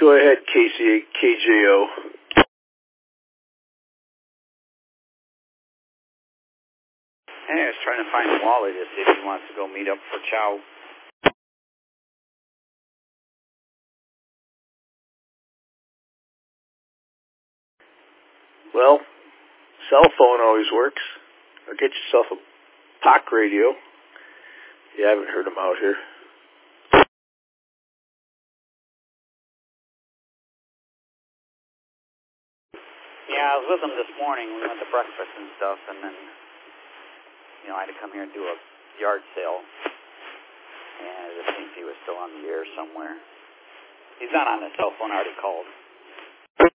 Go ahead, KJO. Hey, I was trying to find Wally to see if he wants to go meet up for chow. Well, cell phone always works. Or get yourself a POC radio. You haven't heard them out here. Yeah, I was with him this morning. We went to breakfast and stuff, and then, I had to come here and do a yard sale. And I just think he was still on the air somewhere. He's not on the cell phone. I already called.